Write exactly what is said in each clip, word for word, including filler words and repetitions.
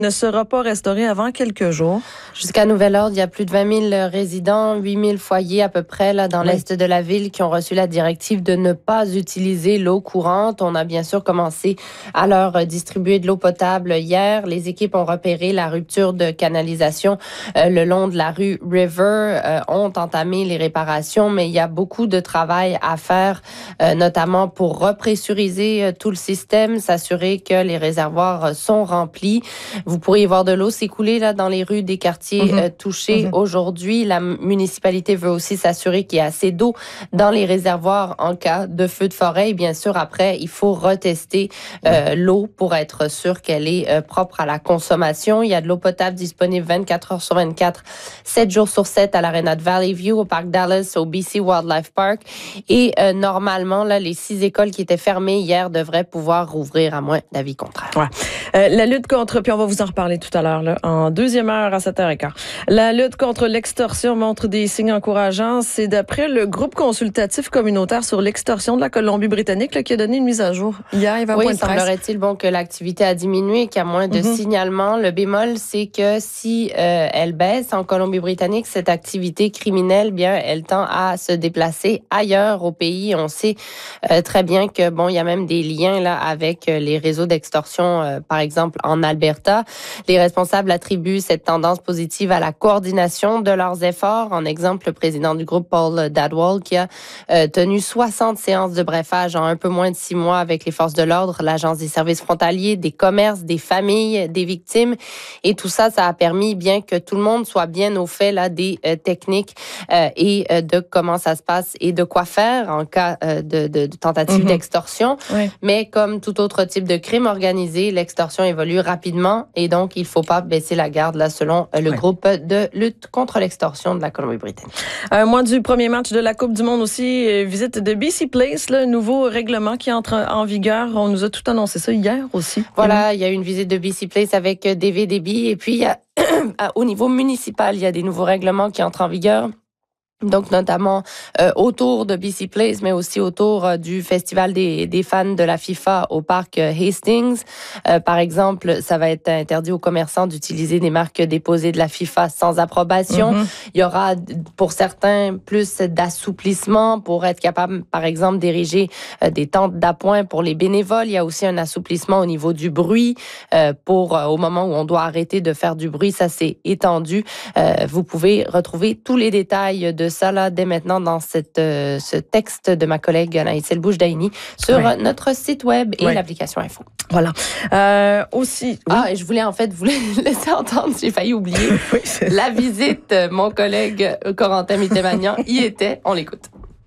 ne sera pas restauré avant quelques jours. Jusqu'à nouvel ordre, il y a plus de vingt mille résidents, huit mille foyers à peu près là dans oui. l'est de la ville qui ont reçu la directive de ne pas utiliser l'eau courante. On a bien sûr commencé à leur distribuer de l'eau potable hier. Les équipes ont repéré la rupture de canalisation euh, le long de la rue River, euh, ont entamé les réparations, mais il y a beaucoup de travail à faire, euh, notamment pour repressuriser euh, tout le système, s'assurer que les réservoirs sont remplis. Vous pourriez voir de l'eau s'écouler là dans les rues des quartiers mm-hmm. euh, touchés mm-hmm. aujourd'hui. La municipalité veut aussi s'assurer qu'il y a assez d'eau dans les réservoirs en cas de feu de forêt. Et bien sûr, après, il faut retester euh, l'eau pour être sûr qu'elle est euh, propre à la consommation. Il y a de l'eau potable disponible vingt-quatre heures sur vingt-quatre, sept jours sur sept à l'aréna de Valley View, au parc Dallas, au B C Wildlife Park. Et euh, normalement, là, les six écoles qui étaient fermées hier devraient pouvoir rouvrir à moins d'avis contraire. Ouais. Euh, la lutte contre, puis on va vous en reparler tout à l'heure, là, en deuxième heure à sept heures quinze. La lutte contre l'extorsion montre des signes encourageants. C'est d'après le groupe consultatif communautaire sur l'extorsion de la Colombie-Britannique là, qui a donné une mise à jour hier. Il va oui, point de presse. Semblerait-il bon, que l'activité a diminué, qu'il y a moins de mm-hmm. signalements. Le bémol, c'est que si euh, elle baisse en Colombie-Britannique, cette activité criminelle, bien, elle tend à se déplacer ailleurs au pays. On sait euh, très bien que bon, il y a même des liens là avec euh, les réseaux d'extorsion, euh, par exemple en Alberta. Les responsables attribuent cette tendance positive à la coordination de leurs efforts. En exemple, le président du groupe, Paul Dadwal, qui a euh, tenu soixante séances de brefage en un peu moins de six mois avec les forces de l'ordre, l'Agence des services frontaliers, des commerces, des familles, des victimes. Et tout ça, ça a permis bien que tout le monde soit bien au fait là des euh, techniques euh, et euh, de comment ça se passe et de quoi faire en cas euh, de, de, de tentative mm-hmm. d'extorsion. Oui. Mais comme tout autre type de crime organisé, l'extorsion évolue rapidement et donc il faut pas baisser la garde là selon euh, le oui. groupe de lutte contre l'extorsion de la Colombie-Britannique. Un mois du premier match de la Coupe du Monde aussi, euh, visite de B C Place, le nouveau règlement qui entre en vigueur. On nous a tout annoncé ça hier aussi. Voilà, il y a eu une visite de B C Place avec David Eby et puis il y a au niveau municipal, il y a des nouveaux règlements qui entrent en vigueur. Donc, notamment euh, autour de B C Place, mais aussi autour euh, du festival des, des fans de la FIFA au parc euh, Hastings. Euh, par exemple, ça va être interdit aux commerçants d'utiliser des marques déposées de la FIFA sans approbation. Mm-hmm. Il y aura, pour certains, plus d'assouplissement pour être capable, par exemple, d'ériger euh, des tentes d'appoint pour les bénévoles. Il y a aussi un assouplissement au niveau du bruit euh, pour euh, au moment où on doit arrêter de faire du bruit. Ça, c'est étendu. Euh, vous pouvez retrouver tous les détails de ça là, dès maintenant dans cette, euh, ce texte de ma collègue Anaïs El-Boujdaïni sur ouais. notre site web et ouais. l'application Info. Voilà. Euh, aussi. Oui. Ah, et je voulais en fait vous laisser entendre, j'ai failli oublier oui, la visite. Mon collègue Corentin Mittemagnan y était. On l'écoute.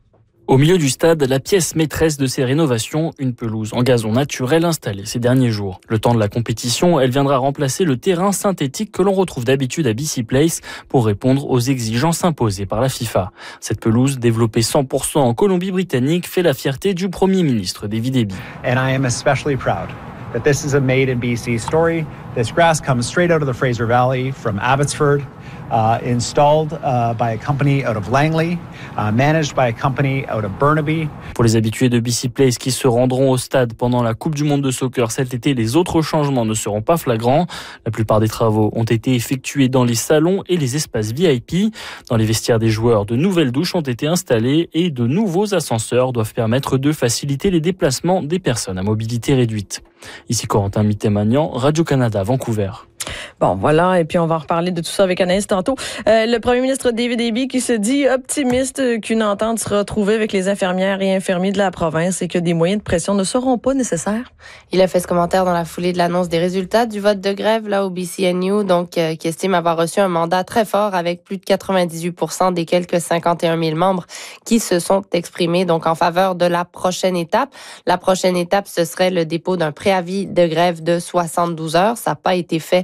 Au milieu du stade, la pièce maîtresse de ces rénovations, une pelouse en gazon naturel installée ces derniers jours. Le temps de la compétition, elle viendra remplacer le terrain synthétique que l'on retrouve d'habitude à B C Place pour répondre aux exigences imposées par la FIFA. Cette pelouse, développée cent pour cent en Colombie-Britannique, fait la fierté du Premier ministre David Eby. And I am especially proud that this is a made in B C story. This grass comes straight out of the Fraser Valley from Abbotsford. Uh, installed uh, by a company out of Langley, uh, managed by a company out of Burnaby. Pour les habitués de B C Place qui se rendront au stade pendant la Coupe du Monde de soccer cet été, les autres changements ne seront pas flagrants. La plupart des travaux ont été effectués dans les salons et les espaces V I P. Dans les vestiaires des joueurs, de nouvelles douches ont été installées et de nouveaux ascenseurs doivent permettre de faciliter les déplacements des personnes à mobilité réduite. Ici Corentin Mittemagnan, Radio-Canada, Vancouver. Bon, voilà, et puis on va en reparler de tout ça avec Anaïs tantôt. Euh, le premier ministre David Eby qui se dit optimiste qu'une entente sera trouvée avec les infirmières et infirmiers de la province et que des moyens de pression ne seront pas nécessaires. Il a fait ce commentaire dans la foulée de l'annonce des résultats du vote de grève là au B C N U, donc euh, qui estime avoir reçu un mandat très fort avec plus de quatre-vingt-dix-huit pour cent des quelques cinquante et un mille membres qui se sont exprimés donc en faveur de la prochaine étape. La prochaine étape, ce serait le dépôt d'un préavis de grève de soixante-douze heures. Ça n'a pas été fait euh,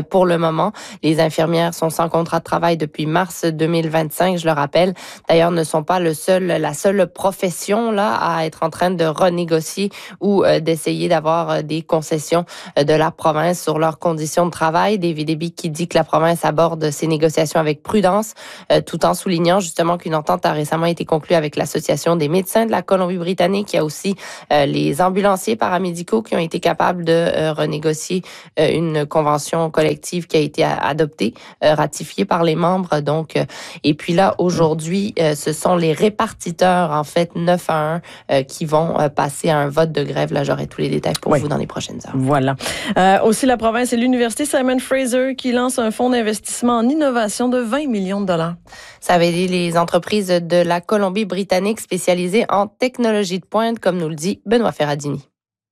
pour le moment. Les infirmières sont sans contrat de travail depuis mars deux mille vingt-cinq, je le rappelle. D'ailleurs, ne sont pas le seul, la seule profession là à être en train de renégocier ou euh, d'essayer d'avoir euh, des concessions euh, de la province sur leurs conditions de travail. David Eby qui dit que la province aborde ces négociations avec prudence, euh, tout en soulignant justement qu'une entente a récemment été conclue avec l'Association des médecins de la Colombie-Britannique. Il y a aussi euh, les ambulanciers paramédicaux qui ont été capables de euh, renégocier euh, une convention collective qui a été adoptée, euh, ratifiée par les membres. Donc, euh, et puis là, aujourd'hui, euh, ce sont les répartiteurs, en fait, neuf à un, euh, qui vont euh, passer à un vote de grève. Là, j'aurai tous les détails pour oui. vous dans les prochaines heures. Voilà. Euh, aussi, la province et l'Université Simon Fraser qui lance un fonds d'investissement en innovation de vingt millions de dollars. Ça va aider les entreprises de la Colombie-Britannique spécialisées en technologie de pointe, comme nous le dit Benoît Ferradini.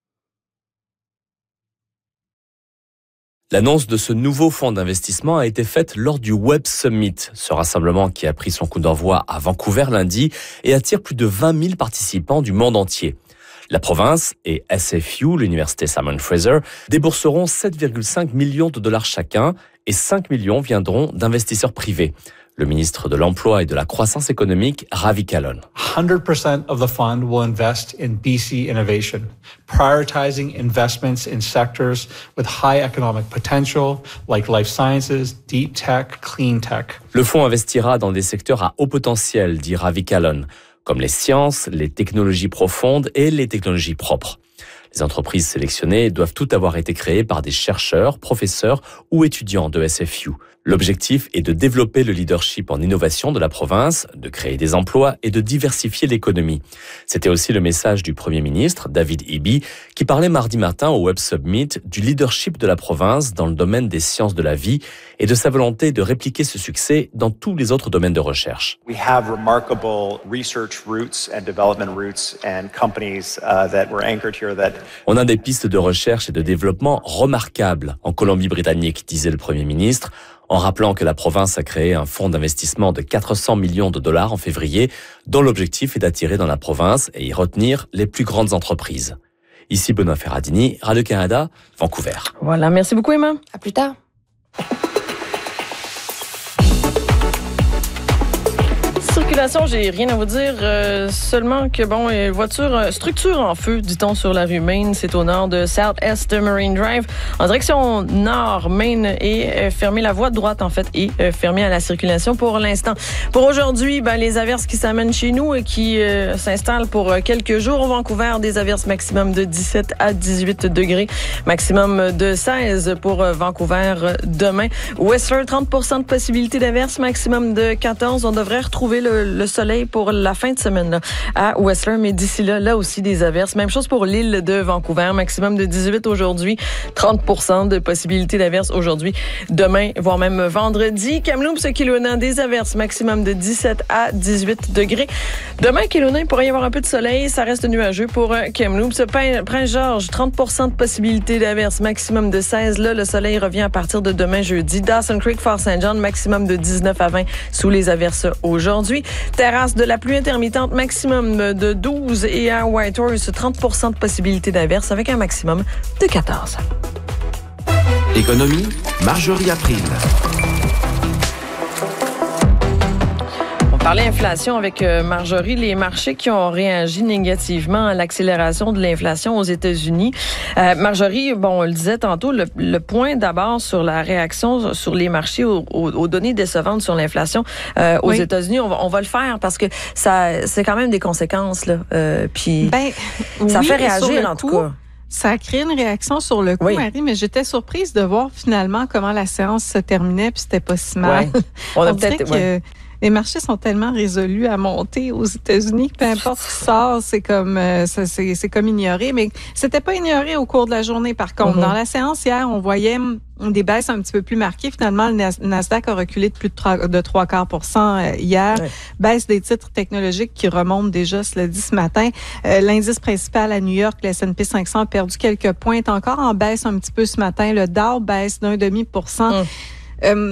L'annonce de ce nouveau fonds d'investissement a été faite lors du Web Summit, ce rassemblement qui a pris son coup d'envoi à Vancouver lundi et attire plus de vingt mille participants du monde entier. La province et S F U, l'université Simon Fraser, débourseront sept virgule cinq millions de dollars chacun et cinq millions viendront d'investisseurs privés. Le ministre de l'Emploi et de la Croissance économique, Ravi Kahlon. one hundred percent of the fund will invest in B C innovation, prioritizing investments in sectors with high economic potential, like life sciences, deep tech, clean tech. Le fonds investira dans des secteurs à haut potentiel, dit Ravi Kahlon, comme les sciences, les technologies profondes et les technologies propres. Les entreprises sélectionnées doivent toutes avoir été créées par des chercheurs, professeurs ou étudiants de S F U. L'objectif est de développer le leadership en innovation de la province, de créer des emplois et de diversifier l'économie. C'était aussi le message du Premier ministre, David Eby, qui parlait mardi matin au Web Summit du leadership de la province dans le domaine des sciences de la vie et de sa volonté de répliquer ce succès dans tous les autres domaines de recherche. We have remarkable research roots and development roots and companies uh, that were anchored here that On a des pistes de recherche et de développement remarquables en Colombie-Britannique, disait le Premier ministre, en rappelant que la province a créé un fonds d'investissement de quatre cents millions de dollars en février, dont l'objectif est d'attirer dans la province et y retenir les plus grandes entreprises. Ici Benoît Ferradini, Radio-Canada, Vancouver. Voilà, merci beaucoup Emma. À plus tard. Circulation, j'ai rien à vous dire, euh, seulement que, bon, euh, voiture, euh, structure en feu, dit-on, sur la rue Main. C'est au nord de South-Est Marine Drive. En direction nord, Main est euh, fermée. La voie de droite, en fait, est euh, fermée à la circulation pour l'instant. Pour aujourd'hui, ben, les averses qui s'amènent chez nous et qui euh, s'installent pour euh, quelques jours. Au Vancouver, des averses maximum de dix-sept à dix-huit degrés, maximum de seize pour euh, Vancouver euh, demain. Whistler, trente pour cent de possibilité d'averses, maximum de quatorze. On devrait retrouver le, le soleil pour la fin de semaine là, à Whistler, mais d'ici là, là aussi des averses. Même chose pour l'île de Vancouver, maximum de dix-huit aujourd'hui, trente pour cent de possibilité d'averses aujourd'hui, demain, voire même vendredi. Kamloops, Kelowna, des averses, maximum de dix-sept à dix-huit degrés. Demain, Kelowna, il pourrait y avoir un peu de soleil, ça reste nuageux pour Kamloops. Prince-Georges, trente pour cent de possibilité d'averses, maximum de seize. Là, le soleil revient à partir de demain jeudi. Dawson Creek, Fort-Saint-John, maximum de dix-neuf à vingt sous les averses aujourd'hui. Terrasse de la pluie intermittente, maximum de douze. Et à Whitehorse, trente pour cent de possibilité d'averses avec un maximum de quatorze. Économie, Marjorie April. On parlait inflation avec Marjorie, les marchés qui ont réagi négativement à l'accélération de l'inflation aux États-Unis. Euh, Marjorie, bon, on le disait tantôt, le, le point d'abord sur la réaction sur les marchés aux, aux, aux données décevantes sur l'inflation euh, aux oui. États-Unis, on va, on va le faire parce que ça, c'est quand même des conséquences là. Euh, puis ben, ça oui, fait réagir en tout cas. Ça a créé une réaction sur le coup, oui. Marie, mais j'étais surprise de voir finalement comment la séance se terminait, puis c'était pas si mal. Ouais. On, a on dirait que ouais. les marchés sont tellement résolus à monter aux États-Unis que peu importe ce qui sort, c'est comme euh, c'est, c'est comme ignoré. Mais c'était pas ignoré au cours de la journée, par contre. Mm-hmm. Dans la séance hier, on voyait des baisses un petit peu plus marquées. Finalement, le Nasdaq a reculé de plus de trois, de trois quarts pour cent hier. Ouais. Baisse des titres technologiques qui remontent déjà, cela dit, ce matin. Euh, l'indice principal à New York, le S and P cinq cents, a perdu quelques points. Est encore en baisse un petit peu ce matin. Le Dow baisse d'un demi pour cent. Mm. Euh,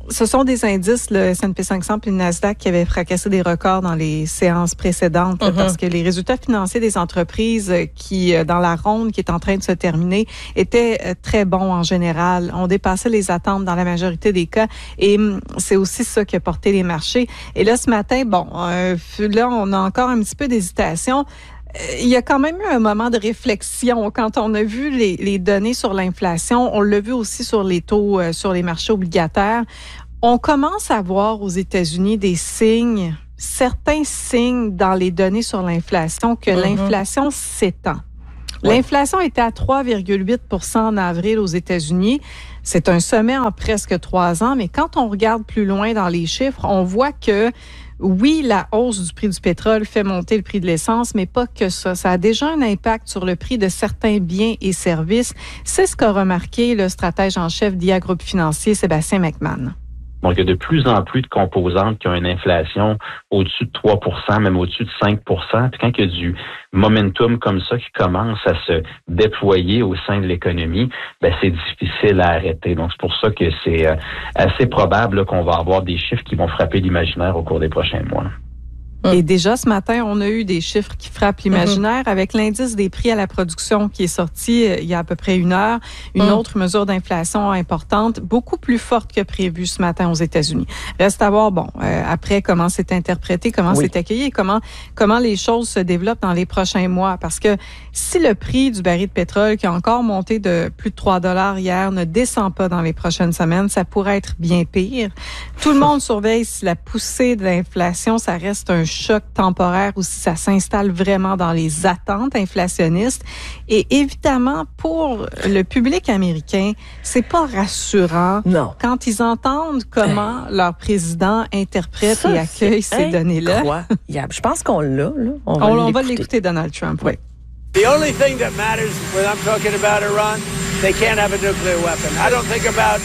ce sont des indices, le S and P cinq cents et le Nasdaq, qui avaient fracassé des records dans les séances précédentes, mm-hmm. parce que les résultats financiers des entreprises qui, dans la ronde qui est en train de se terminer, étaient très bons en général. On dépassait les attentes dans la majorité des cas et c'est aussi ça qui a porté les marchés. Et là, ce matin, bon, euh, là, on a encore un petit peu d'hésitation. Il y a quand même eu un moment de réflexion quand on a vu les, les données sur l'inflation. On l'a vu aussi sur les taux, euh, sur les marchés obligataires. On commence à voir aux États-Unis des signes, certains signes dans les données sur l'inflation que mm-hmm. l'inflation s'étend. Ouais. L'inflation était à trois virgule huit pour cent en avril aux États-Unis. C'est un sommet en presque trois ans, mais quand on regarde plus loin dans les chiffres, on voit que oui, la hausse du prix du pétrole fait monter le prix de l'essence, mais pas que ça. Ça a déjà un impact sur le prix de certains biens et services. C'est ce qu'a remarqué le stratège en chef d'I A Groupe Financier, Sébastien McMahon. Donc, il y a de plus en plus de composantes qui ont une inflation au-dessus de trois pour cent, même au-dessus de cinq pour cent. Puis quand il y a du momentum comme ça qui commence à se déployer au sein de l'économie, ben c'est difficile à arrêter. Donc, c'est pour ça que c'est euh, assez probable là, qu'on va avoir des chiffres qui vont frapper l'imaginaire au cours des prochains mois. Et déjà, ce matin, on a eu des chiffres qui frappent l'imaginaire mm-hmm. avec l'indice des prix à la production qui est sorti euh, il y a à peu près une heure. Une mm. autre mesure d'inflation importante, beaucoup plus forte que prévu ce matin aux États-Unis. Reste à voir, bon, euh, après, comment c'est interprété, comment oui. c'est accueilli et comment, comment les choses se développent dans les prochains mois. Parce que si le prix du baril de pétrole, qui a encore monté de plus de trois dollars hier, ne descend pas dans les prochaines semaines, ça pourrait être bien pire. Tout le monde surveille si la poussée de l'inflation, ça reste un choc temporaire ou si ça s'installe vraiment dans les attentes inflationnistes. Et évidemment, pour le public américain, c'est pas rassurant non. quand ils entendent comment hey. leur président interprète ça, et accueille ces données-là. Incroyable. Je pense qu'on l'a. Là. On, va, on, on va l'écouter, Donald Trump. Oui. The only thing that matters when I'm talking about Iran, they can't have a nuclear weapon. I don't think about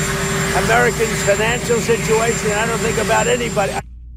Americans' financial situation. I don't think about anybody.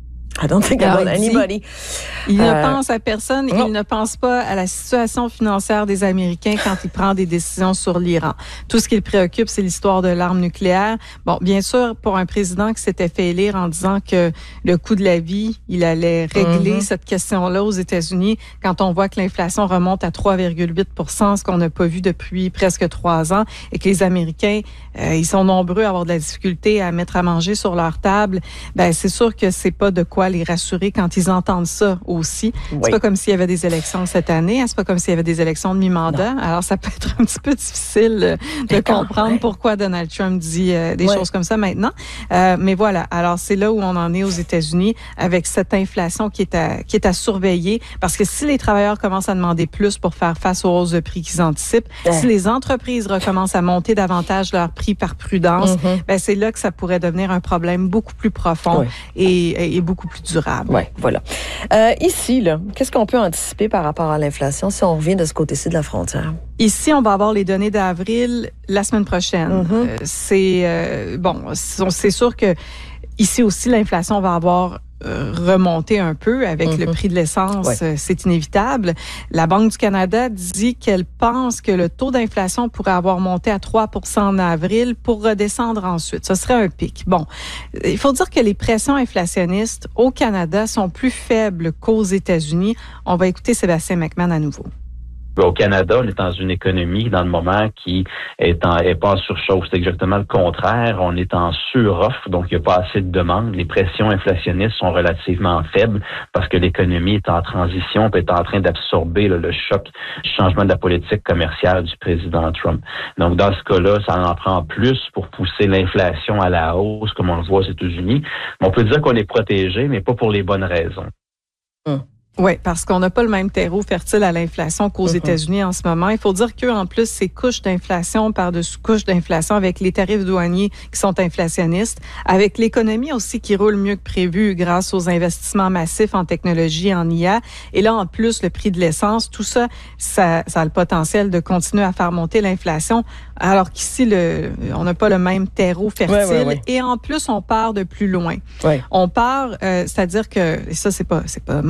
I don't think about anybody. Il euh, ne pense à personne. Non. Il ne pense pas à la situation financière des Américains quand il prend des décisions sur l'Iran. Tout ce qui le préoccupe, c'est l'histoire de l'arme nucléaire. Bon, bien sûr, pour un président qui s'était fait élire en disant que le coût de la vie, il allait régler mm-hmm. cette question-là aux États-Unis, quand on voit que l'inflation remonte à trois virgule huit pour cent, ce qu'on n'a pas vu depuis presque trois ans, et que les Américains, euh, ils sont nombreux à avoir de la difficulté à mettre à manger sur leur table, ben c'est sûr que c'est pas de quoi les rassurer quand ils entendent ça aussi. Oui. C'est pas comme s'il y avait des élections cette année, hein? C'est pas comme s'il y avait des élections de mi-mandat. Non. Alors, ça peut être un petit peu difficile de mais comprendre pourquoi Donald Trump dit euh, des ouais. choses comme ça maintenant. Euh, mais voilà. Alors, c'est là où on en est aux États-Unis avec cette inflation qui est à, qui est à surveiller parce que si les travailleurs commencent à demander plus pour faire face aux hausses de prix qu'ils anticipent, ouais. si les entreprises recommencent à monter davantage leurs prix par prudence, mm-hmm. ben, c'est là que ça pourrait devenir un problème beaucoup plus profond ouais. et, et beaucoup plus durable. Oui, voilà. Euh, ici, là, qu'est-ce qu'on peut anticiper par rapport à l'inflation si on revient de ce côté-ci de la frontière? Ici, on va avoir les données d'avril la semaine prochaine. Mm-hmm. Euh, c'est euh, bon, c'est sûr que ici aussi, l'inflation va avoir euh, remonté un peu avec mm-hmm. le prix de l'essence. Ouais. Euh, c'est inévitable. La Banque du Canada dit qu'elle pense que le taux d'inflation pourrait avoir monté à trois pour cent en avril pour redescendre ensuite. Ce serait un pic. Bon, il faut dire que les pressions inflationnistes au Canada sont plus faibles qu'aux États-Unis. On va écouter Sébastien McMahon à nouveau. Au Canada, on est dans une économie, dans le moment, qui est, en, est pas en surchauffe. C'est exactement le contraire. On est en suroffre, donc il n'y a pas assez de demande. Les pressions inflationnistes sont relativement faibles parce que l'économie est en transition, est en train d'absorber là, le choc du changement de la politique commerciale du président Trump. Donc, dans ce cas-là, ça en prend plus pour pousser l'inflation à la hausse, comme on le voit aux États-Unis. Mais on peut dire qu'on est protégé, mais pas pour les bonnes raisons. Hum. Oui, parce qu'on n'a pas le même terreau fertile à l'inflation qu'aux uh-huh. États-Unis en ce moment. Il faut dire qu'en plus, ces couches d'inflation par-dessus couches d'inflation avec les tarifs douaniers qui sont inflationnistes, avec l'économie aussi qui roule mieux que prévu grâce aux investissements massifs en technologie, en I A. Et là, en plus, le prix de l'essence, tout ça, ça, ça a le potentiel de continuer à faire monter l'inflation, alors qu'ici, le, on n'a pas le même terreau fertile. Ouais, ouais, ouais. Et en plus, on part de plus loin. Ouais. On part, euh, c'est-à-dire que, et ça, c'est pas, c'est pas mauvais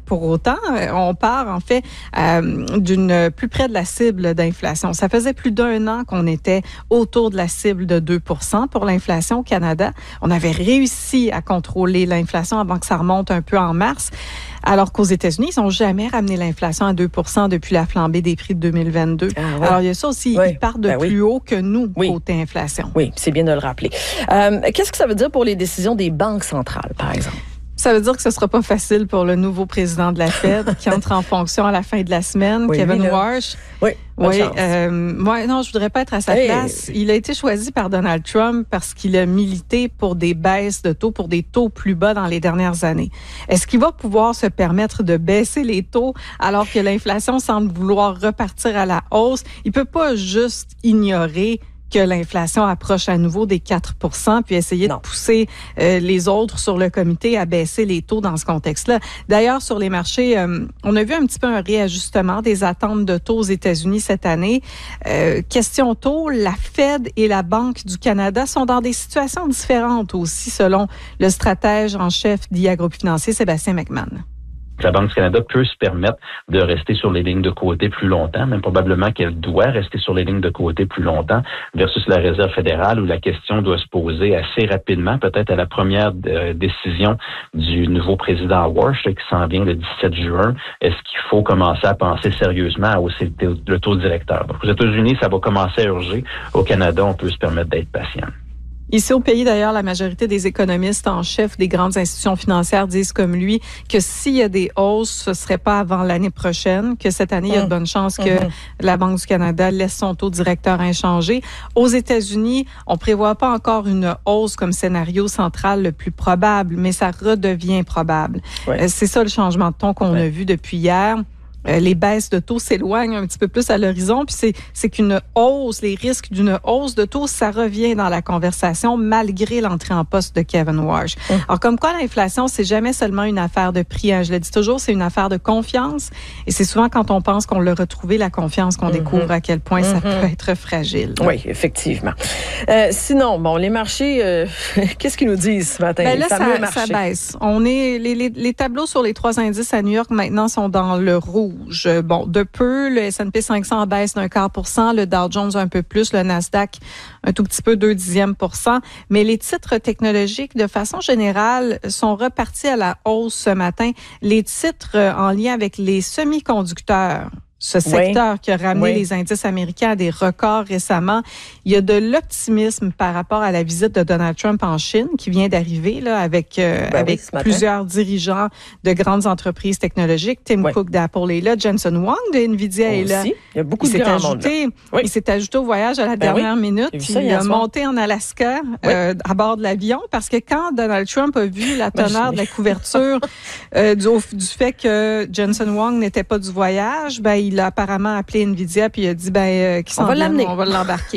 pour autant, on part en fait euh, d'une plus près de la cible d'inflation. Ça faisait plus d'un an qu'on était autour de la cible de deux pour cent pour l'inflation au Canada. On avait réussi à contrôler l'inflation avant que ça remonte un peu en mars. Alors qu'aux États-Unis, ils n'ont jamais ramené l'inflation à deux pour cent depuis la flambée des prix de deux mille vingt-deux. Ah, ouais. Alors, il y a ça aussi, oui. Ils partent de ben plus oui. haut que nous, oui. côté inflation. Oui, c'est bien de le rappeler. Euh, qu'est-ce que ça veut dire pour les décisions des banques centrales, par exemple? Ça veut dire que ce ne sera pas facile pour le nouveau président de la Fed qui entre en fonction à la fin de la semaine, oui, Kevin Warsh. Oui, oui. Euh, moi, non, je voudrais pas être à sa hey. place. Il a été choisi par Donald Trump parce qu'il a milité pour des baisses de taux, pour des taux plus bas dans les dernières années. Est-ce qu'il va pouvoir se permettre de baisser les taux alors que l'inflation semble vouloir repartir à la hausse? Il peut pas juste ignorer que l'inflation approche à nouveau des quatre pour cent, puis essayer non. de pousser euh, les autres sur le comité à baisser les taux dans ce contexte-là. D'ailleurs, sur les marchés, euh, on a vu un petit peu un réajustement des attentes de taux aux États-Unis cette année. Euh, question taux, la Fed et la Banque du Canada sont dans des situations différentes aussi, selon le stratège en chef d'I A Groupe Financier, Sébastien McMahon. La Banque du Canada peut se permettre de rester sur les lignes de côté plus longtemps, même probablement qu'elle doit rester sur les lignes de côté plus longtemps, versus la Réserve fédérale où la question doit se poser assez rapidement, peut-être à la première euh, décision du nouveau président Warsh qui s'en vient le dix-sept juin. Est-ce qu'il faut commencer à penser sérieusement à hausser le taux directeur? Donc, aux États-Unis, ça va commencer à urger. Au Canada, on peut se permettre d'être patient. Ici au pays, d'ailleurs, la majorité des économistes en chef des grandes institutions financières disent comme lui que s'il y a des hausses, ce serait pas avant l'année prochaine, que cette année, mmh. il y a de bonnes chances que mmh. la Banque du Canada laisse son taux directeur inchangé. Aux États-Unis, on prévoit pas encore une hausse comme scénario central le plus probable, mais ça redevient probable. Ouais. C'est ça le changement de ton qu'on ouais. a vu depuis hier. Euh, les baisses de taux s'éloignent un petit peu plus à l'horizon, puis c'est, c'est qu'une hausse, les risques d'une hausse de taux, ça revient dans la conversation malgré l'entrée en poste de Kevin Warsh. Mmh. Alors, comme quoi l'inflation, c'est jamais seulement une affaire de prix, hein, je le dis toujours, c'est une affaire de confiance, et c'est souvent quand on pense qu'on l'a retrouvé, la confiance, qu'on mmh. découvre à quel point mmh. ça peut être fragile. Oui, effectivement. Euh, sinon, bon, les marchés, euh, qu'est-ce qu'ils nous disent ce matin? Ben là, ça, ça baisse. On est, les, les, les tableaux sur les trois indices à New York maintenant sont dans le rouge. Bon, de peu, le S and P cinq cents baisse d'un quart pour cent, le Dow Jones un peu plus, le Nasdaq un tout petit peu, deux dixièmes pour cent. Mais les titres technologiques, de façon générale, sont repartis à la hausse ce matin. Les titres en lien avec les semi-conducteurs, ce secteur oui. qui a ramené oui. les indices américains à des records récemment. Il y a de l'optimisme par rapport à la visite de Donald Trump en Chine qui vient d'arriver là avec euh, ben avec oui, plusieurs dirigeants de grandes entreprises technologiques. Tim oui. Cook d'Apple est là, Jensen Huang de Nvidia oh, est là. Aussi. Il y a beaucoup il de grands monde. Oui. Il s'est ajouté au voyage à la ben dernière oui. minute. Il, il a monté en Alaska oui. euh, à bord de l'avion parce que quand Donald Trump a vu la teneur de la couverture euh, du, du fait que Jensen Huang n'était pas du voyage, ben il Il a apparemment appelé Nvidia puis il a dit ben euh, qui s'en on va l'amener, on va l'embarquer.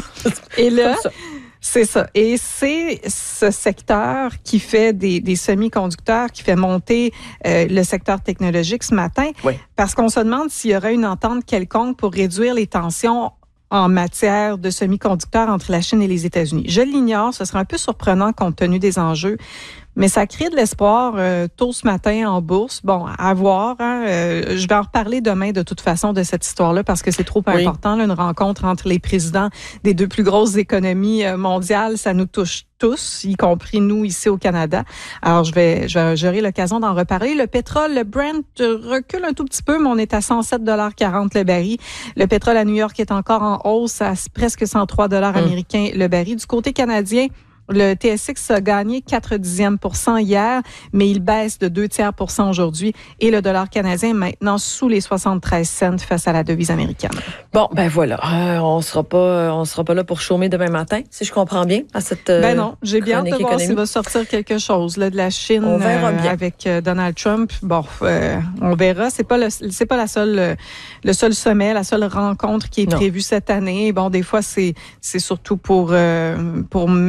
Et là, c'est ça. Et c'est ce secteur qui fait des, des semi-conducteurs, qui fait monter euh, le secteur technologique ce matin, oui. parce qu'on se demande s'il y aura une entente quelconque pour réduire les tensions en matière de semi-conducteurs entre la Chine et les États-Unis. Je l'ignore, ce serait un peu surprenant compte tenu des enjeux. Mais ça crée de l'espoir euh, tôt ce matin en bourse. Bon, à voir. Hein, euh, je vais en reparler demain de toute façon de cette histoire-là parce que c'est trop oui. important. Là, une rencontre entre les présidents des deux plus grosses économies euh, mondiales, ça nous touche tous, y compris nous ici au Canada. Alors, je vais, je vais j'aurai l'occasion d'en reparler. Le pétrole, le Brent recule un tout petit peu, mais on est à cent sept virgule quarante dollars le baril. Le pétrole à New York est encore en hausse à presque cent trois dollars hum. américains le baril. Du côté canadien, le T S X a gagné quatre dixièmes pour cent hier, mais il baisse de deux tiers pour cent aujourd'hui et le dollar canadien est maintenant sous les soixante-treize cents face à la devise américaine. Bon, ben voilà, euh, on sera pas, on sera pas là pour chômer demain matin, si je comprends bien, à cette euh, Ben non, j'ai bien hâte de voir s'il va sortir quelque chose là de la Chine on verra euh, bien. avec euh, Donald Trump. Bon, euh, on verra. C'est pas le, c'est pas la seule, euh, le seul sommet, la seule rencontre qui est non. prévue cette année. Bon, des fois c'est, c'est surtout pour euh, pour mettre la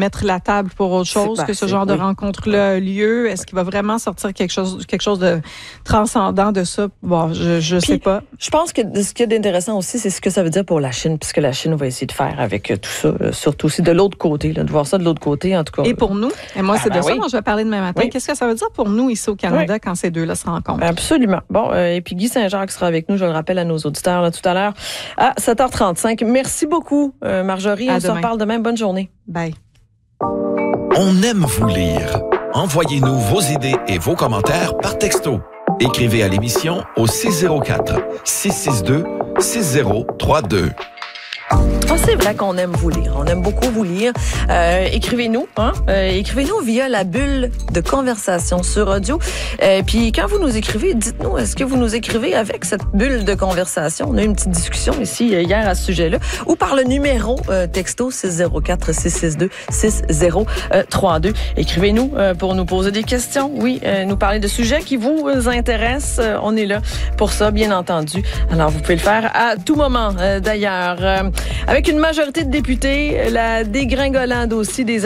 table pour autre chose C'est, que ce bah, genre c'est, de oui. rencontre-là a lieu? Est-ce qu'il va vraiment sortir quelque chose, quelque chose de transcendant de ça? Bon, je, je sais pas. Je pense que ce qui est intéressant aussi, c'est ce que ça veut dire pour la Chine, puisque la Chine va essayer de faire avec tout ça, surtout aussi de l'autre côté, là, de voir ça de l'autre côté, en tout cas. Et pour nous, et moi, Ah, c'est ben de ça oui. dont je vais parler demain matin. Oui. Qu'est-ce que ça veut dire pour nous ici au Canada Oui. quand ces deux-là se rencontrent? Absolument. Bon, euh, et puis Guy Saint-Jacques sera avec nous, je le rappelle à nos auditeurs là, tout à l'heure, à sept heures trente-cinq. Merci beaucoup, euh, Marjorie. À On se demain. reparle demain. Bonne journée. Bye. On aime vous lire. Envoyez-nous vos idées et vos commentaires par texto. Écrivez à l'émission au six zéro quatre, six six deux, six zéro trois deux. Ah, c'est vrai qu'on aime vous lire. On aime beaucoup vous lire. Euh, écrivez-nous, hein? Euh, écrivez-nous via la bulle de conversation sur audio. Euh, puis quand vous nous écrivez, dites-nous, est-ce que vous nous écrivez avec cette bulle de conversation? On a eu une petite discussion ici euh, hier à ce sujet-là. Ou par le numéro euh, texto six zéro quatre, six six deux, six zéro trois deux. Écrivez-nous euh, pour nous poser des questions. Oui, euh, nous parler de sujets qui vous intéressent. Euh, on est là pour ça, bien entendu. Alors, vous pouvez le faire à tout moment, euh, d'ailleurs. Euh, Avec une majorité de députés, la dégringolade aussi des